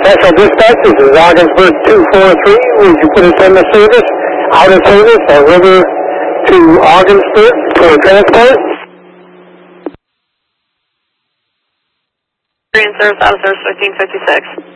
National Dispatch, this is Ogdensburg 243. Would you put us in the service, out of service, or river to Ogdensburg for transport? In service, out of service, 1556.